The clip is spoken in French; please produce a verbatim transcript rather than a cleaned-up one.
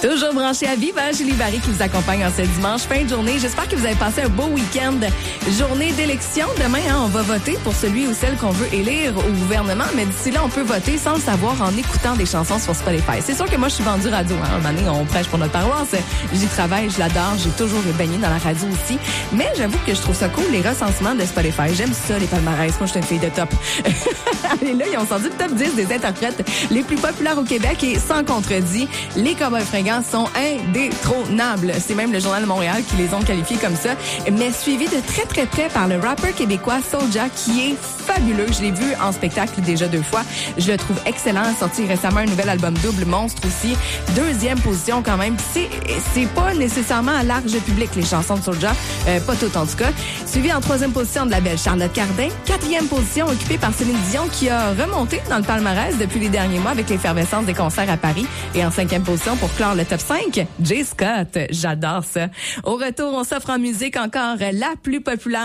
Toujours branché à Viva, Julie Barry qui vous accompagne en ce dimanche fin de journée. J'espère que vous avez passé un beau week-end. Journée d'élection. Demain, hein, on va voter pour celui ou celle qu'on veut élire au gouvernement. Mais d'ici là, on peut voter sans le savoir en écoutant des chansons sur Spotify. C'est sûr que moi, je suis vendue radio. Hein. Un moment donné, on prêche pour notre paroisse. J'y travaille, je l'adore. J'ai toujours baigné dans la radio aussi. Mais j'avoue que je trouve ça cool, les recensements de Spotify. J'aime ça, les palmarès. Moi, je suis une fille de top. Et là, ils ont sorti le top dix des interprètes les plus populaires au Québec et sans contredit, les Cowboys Fringants sont indétrônables. C'est même le Journal de Montréal qui les ont qualifiés comme ça, mais suivi de très très près par le rappeur québécois Soulja qui est fabuleux. Je l'ai vu en spectacle déjà deux fois. Je le trouve excellent. Sorti récemment un nouvel album double monstre aussi. Deuxième position quand même. C'est c'est pas nécessairement à large public les chansons de Soulja, euh, pas toutes en tout cas. Suivi en troisième position de la belle Charlotte Cardin. Quatrième position occupée par Céline Dion qui a remonté dans le palmarès depuis les derniers mois avec l'effervescence des concerts à Paris. Et en cinquième position pour clore le top cinq, Jay Scott. J'adore ça. Au retour, on s'offre en musique encore la plus populaire